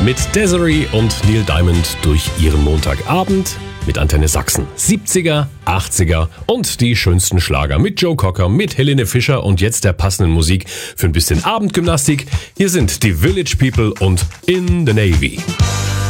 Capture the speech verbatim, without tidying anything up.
mit Desiree und Neil Diamond durch ihren Montagabend mit Antenne Sachsen. siebziger, achtziger und die schönsten Schlager mit Joe Cocker, mit Helene Fischer und jetzt der passenden Musik für ein bisschen Abendgymnastik. Hier sind die Village People und In the Navy.